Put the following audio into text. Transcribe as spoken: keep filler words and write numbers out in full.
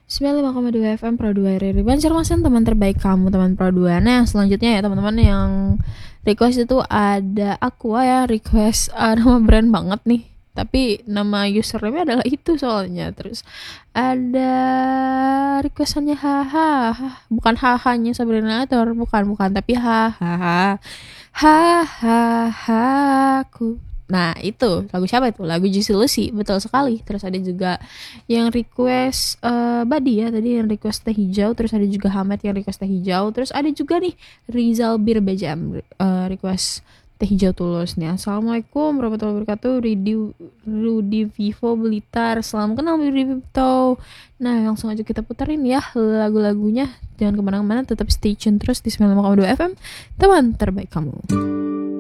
sembilan puluh lima koma dua F M Pro dua Riri Banjarmasin, teman terbaik kamu, teman Pro dua. Nah, selanjutnya ya teman-teman yang request itu ada Aqua ya, request uh, nama brand banget nih. Tapi nama username adalah itu soalnya. Terus ada requestannya haha, bukan hahanya Sabrina Ator, bukan bukan tapi hahaha. Hahaha aku. Nah itu lagu siapa itu? Lagu Juicy Lucy, betul sekali. Terus ada juga yang request uh, Badi ya, tadi yang request teh hijau. Terus ada juga Hamid yang request teh hijau. Terus ada juga nih Rizal Bir B J M uh, request teh hijau tulus nih. Assalamualaikum warahmatullahi wabarakatuh. Rudi Rudi Vivo Blitar, salam kenal Rudi Vivo. Nah langsung aja kita puterin ya lagu-lagunya. Jangan kemana-mana, tetap stay tune terus di sembilan puluh lima koma dua F M, teman terbaik kamu.